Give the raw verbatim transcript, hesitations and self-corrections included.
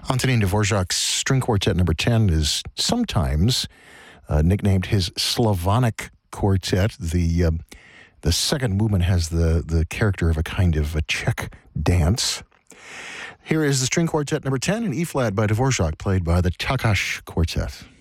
Antonin Dvorak's String Quartet number ten is sometimes uh, nicknamed his Slavonic Quartet. The uh, the second movement has the, the character of a kind of a Czech dance. Here is the String Quartet number ten in E-flat by Dvorak, played by the Takács Quartet.